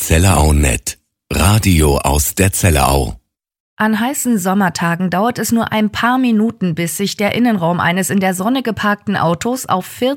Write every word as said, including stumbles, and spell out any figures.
Zellerau Punkt net. Radio aus der Zellerau. An heißen Sommertagen dauert es nur ein paar Minuten, bis sich der Innenraum eines in der Sonne geparkten Autos auf vierzig